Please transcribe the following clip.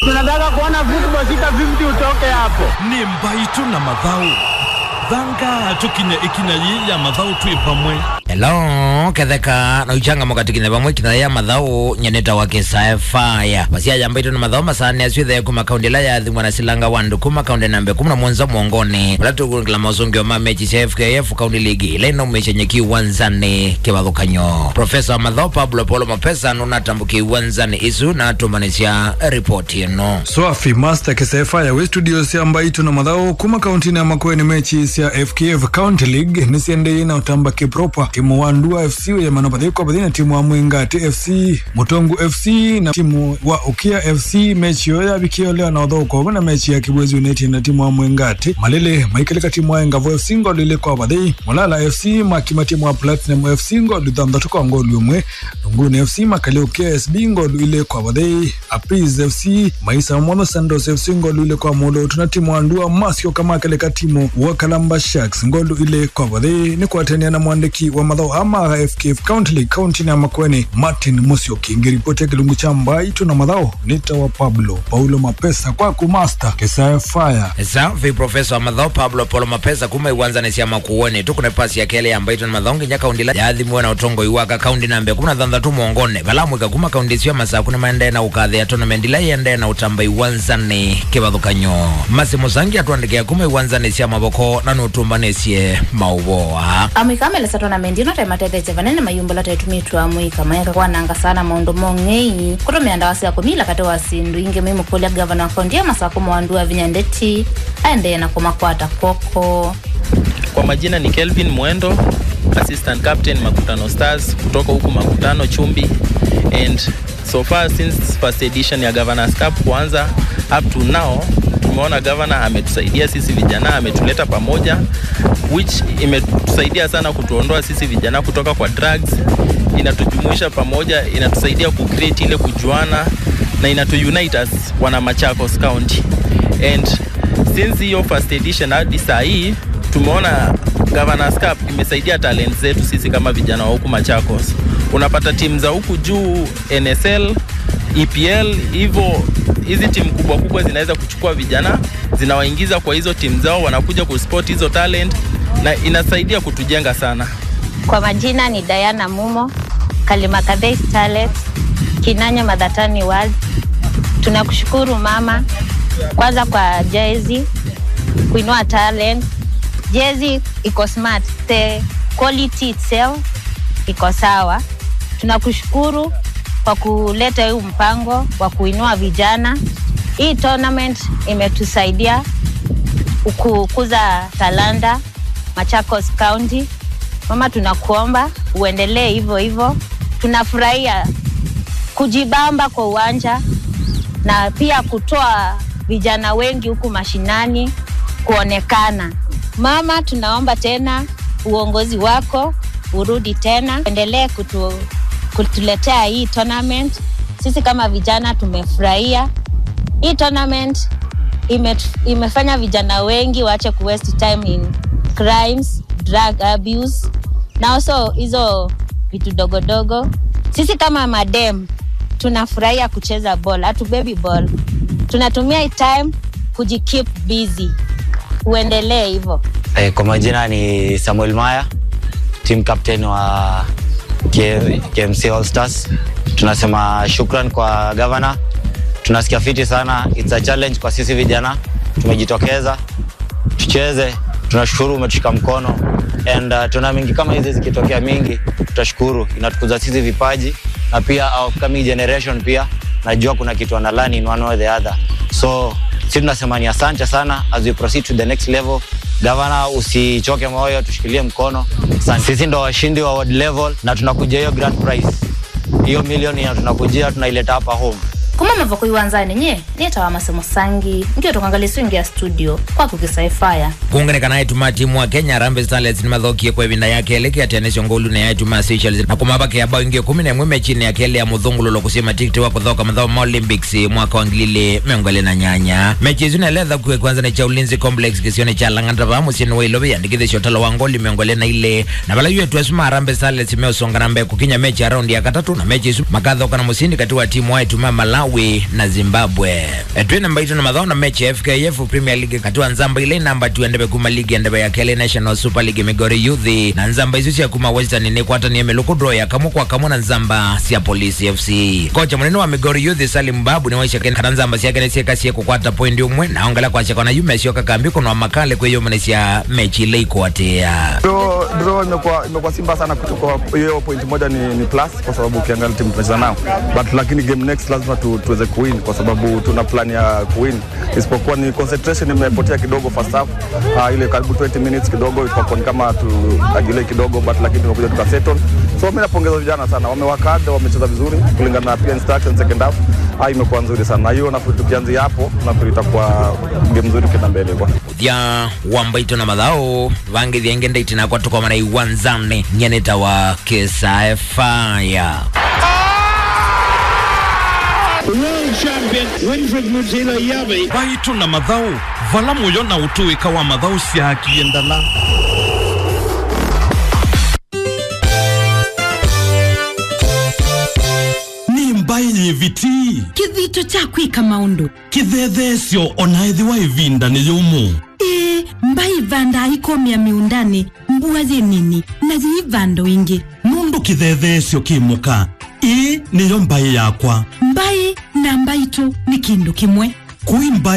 Tunataka kuona football 650 utoke hapo. Ni Mbaitu na Mathau. Thanga tukinya ikinya ya Mathau tu pamwe. Hello, ketheka na uchanga mokatikinya pamwe kina ya Mathau nyeneta wake Fire. Basi ya Mbaitu na Mathau masani aswithe kuma kaundi la ya thimwana silanga wandu kuma kaundi nambe 11 mwongoni. Balatu kula mazungio ma mechi FKF kaundi ligi. Leno mechenye wanzani kibathukanyo. Professor Mathau Pablo Polo Mapesa nunatambuki wanzani isu na tumanisha ripoti no. Swafi Master Fire we studios ya Mbaitu na Mathau kuma kaundi na Makueni mechi ya FKF County League nisiende na utamba kipropa timu wa Ndua FC ya Manopatiko badina timu wa Mwingati FC Mutongu FC na timu wa Ukia FC mechi ya bikio leo na udhoko na mechi ya Kibwezi United na timu wa Mwingati Malele maikeleka timu wa Ngavo FC ngo lile kwa badai Mulala FC makima timu wa Platinum FC ngo lidhamda tuko ngoli umwe Nguni FC makale Ukia SB ngo lile kwa badai Apiz FC Maisa Mwono Sandos FC ngo lile kwa Molo tuna timu wa Ndua Masio kama keleka timu wa Kalamba Sharks ngolu ile kwa badhi ni kuatania na mwandiki wa Mathau ama FKF County League County na Makueni Martin Musyoki ngiripote kilungu cha Mbaitu na Mathau nita wa Paulo Mapesa kwa kumaster Fire. Safi Professor Mathau Pablo Paulo Mapesa kuma iwanza nesi ya Makueni tukune pasi ya kele ya Mbaitu na Mathau nginya kaundi la yathi mwana utongo iwaka kaundi nambe 13 mwongone balamu ikakuma kaundi sio masa kuna maende na ukadhi ya tournament la yende na utamba iwanza ni kibathukanyo Masimo Sangi atuandikia kuma iwanza nesi ya maboko na nutumbanesie mauboa amikamele satona mendino tematete chevanene mayumbola tetumitwa amwika mayaka kwa nanga sana maundo mongei kutomea ndawasi ya kumila kate wasindu inge mimu kulia governor kondia masako mwandua vinyandeti aende na kumakwata koko. Kwa majina ni Kelvin Mwendo, assistant captain Makutano Stars kutoka huku Makutano Chumbi, and so far since first edition ya Governors Cup kuanza up to now tumeona governor ametusaidia sisi vijana, ametuleta pamoja, which imetusaidia sana kutuondoa sisi vijana kutoka kwa drugs, inatujumuisha pamoja, inatusaidia kucreate ile kujuana na inatuunite as wana Machakos County. And since hiyo first edition hadi saa hii tumeona Governors Cup imesaidia talent zetu sisi kama vijana wa huku Machakos. Unapata timu za huku juu NSL, EPL, hivyo hizi timu kubwa zinaweza kuchukua vijana, zinawaingiza kwa hizo timu zao, wanakuja kusport hizo talent na inasaidia kutujenga sana. Kwa majina ni Diana Mumo, Kalimakadhei Starlet, Kinanya Madhatani World. Tunakushukuru mama kwanza kwa jezi kuinua talent. Jezi iko smart, the quality itself iko sawa. Tunakushukuru kwa kuleta huu mpango wa kuinua vijana. Hii tournament imetusaidia kukuza talanta Machakos County. Mama, tunakuomba uendelee hivyo. Tunafurahia kujibamba kwa uwanja na pia kutoa vijana wengi huku mashinani kuonekana. Mama, tunaomba tena uongozi wako urudi tena, endelee kutuletea hii tournament. Sisi kama vijana tumefurahia hii tournament. Imefanya vijana wengi waache ku waste time in crimes, drug abuse na also hizo vitu dogo. Sisi kama madem tunafurahia kucheza ball, atu baby ball. Tunatumia hii time kujikeep busy. Uendelee hivyo. Kwa majina ni Samuel Maya, team captain wa KMC All Stars. Tunasema shukran kwa governor. Tunasikia fiti sana. It's a challenge kwa sisi vijana. Tumejitokeza tucheze. Tunashukuru umetushika mkono. And tuna mingi kama hizi zikitokea mingi, tutashukuru. Inatukuza sisi vipaji na pia our coming generation pia najua kuna kitu analani in one or the other. So sisi tunasema ni asante sana as we proceed to the next level. Governor, usichoke moyo, tushikilie mkono. Sisi ndo washindi wa world level na tunakuja hiyo grand prize. Hiyo milioni tunakujia tunaileta hapa home. Kuma mavoko iwanzani nye nita wa Masimo Sangi ngio tukangalia swingi ya studio kwa Fire. Kuungane kana yetu timu wa Kenya Harambee Starlets ni mathokie kwa vinda yake eleke atenesho ngolu na yetu Seychelles na kumabake ambao ingio 10 mechi ni akele ya mudhungulo lo kusema tikiti wa kuthoka Mathau Olympics mwaka wa 2024. Mechi zinaeleza kwa kwanza ni cha Ulinzi Complex kisione cha Lang'ata bamu sino Ilobe andikithe shotalo wa ngoli miongole na ile na bala yetu asuma Harambee Starlets meosonga nambe kukinya mechi ya round ya katatu na mechi makadhoka na musindi kati wa timu wa yetu Malawi Malawi na Zimbabwe. Twina mbaito na madhao na mechi ya FKF Premier League katua nzamba ile namba tuendebe kuma ligi endebe ya Kele National Super League Migori Youth na nzamba isu siya kuma Western ni kwata ni emeluku draw ya kamu kwa kamu na nzamba siya Police FC. Kocha mweneno wa Migori Youth Salim Babu ni waisha kena kata nzamba siya kene siya kasi ya kukwata point umwe na ongala kwa chakona yume siyo kaka ambiko na makale kwa hiyo mwenesi ya mechi ile ikuatea. Draw imekuwa simba sana kutoka hiyo point moja ni plus kwa sababu ukiangalia timu tunacheza nao. But lakini game next lazima tuweze kuwin kwa sababu tuna plan ya kuwin. Isipokuwa ni concentration imepotea kidogo first half. Ile karibu 20 minutes kidogo itakuwa kama tuagile kidogo but lakini tumekuja tukasettle. So mimi napongeza vijana sana. Wamewakada, wamecheza vizuri kulingana na pia instruction second half. Imekuwa nzuri sana. Hiyo nafikiri tukianzia hapo nafikiri itakuwa game nzuri kwenda mbele kwa. Ya wambaito na madhao vangi dhiengende itina kwa tuko mana iwanzane nyeneta wa Kesa Fire. World champion Winfred Muzila Yabi. Baito na madhao vala moyo na utuwe kawa madhao siya kiendala. Ni mbaye nyeviti kithito cha kwika maundu kithethesyo onaithi wa ivinda ni yumu mbai vanda ikomia miundani mbuazi nini na zivando ingi nundu kithethesyo kimuka niyo mbai yakwa mbai na mbaito ni kindu kimwe kuimba